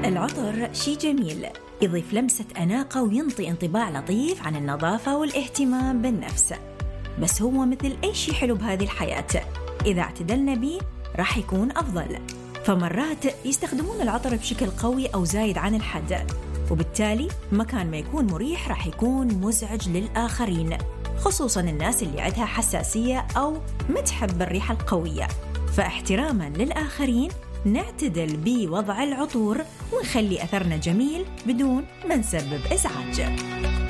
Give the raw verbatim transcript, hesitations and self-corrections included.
العطر شي جميل يضيف لمسة أناقة وينطي انطباع لطيف عن النظافة والاهتمام بالنفس، بس هو مثل أي شي حلو بهذه الحياة، إذا اعتدلنا بيه راح يكون أفضل. فمرات يستخدمون العطر بشكل قوي أو زايد عن الحد، وبالتالي مكان ما يكون مريح راح يكون مزعج للآخرين، خصوصاً الناس اللي عندها حساسية أو متحب الريحة القوية. فاحتراماً للآخرين نعتدل بوضع العطور ونخلي أثرنا جميل بدون ما نسبب إزعاج.